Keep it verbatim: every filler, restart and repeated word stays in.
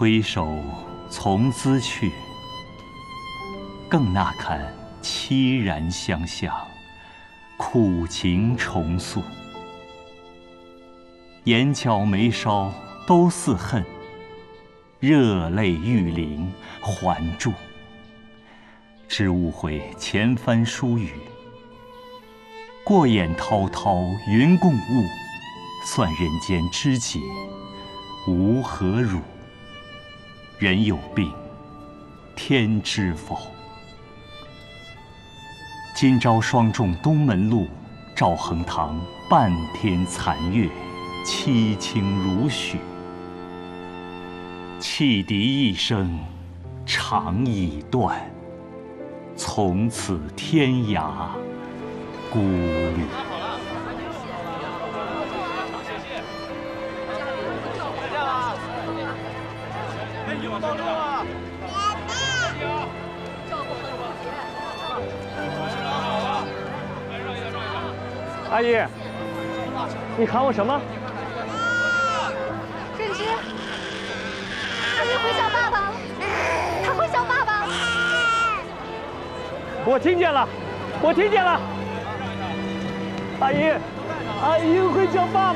挥手从兹去，更那堪凄然相向，苦情重诉。眼角眉梢都似恨，热泪欲淋还注。只误会前番疏语，过眼滔滔云共雾，算人间知己无何辱。人有病，天知否？今朝霜重东门路，照衡堂半天残月，凄清如许。汽笛一声长已断，从此天涯孤旅。 阿姨，你喊我什么？ 任之，阿姨会叫爸爸，他会叫爸爸。 我听见了，我听见了。阿姨，阿姨会叫爸爸。